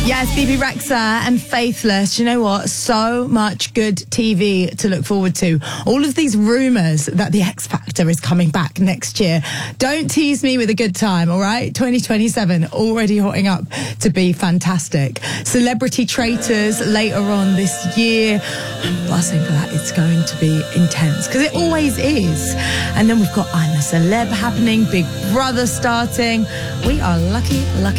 Yes, Bebe Rexha and Faithless. You know what? So much good TV to look forward to. All of these rumours that the X Factor is coming back next year. Don't tease me with a good time, all right? 2027 already hotting up to be fantastic. Celebrity Traitors later on this year. I'm buzzing for that. It's going to be intense because it always is. And then we've got I'm a Celeb happening, Big Brother starting. We are lucky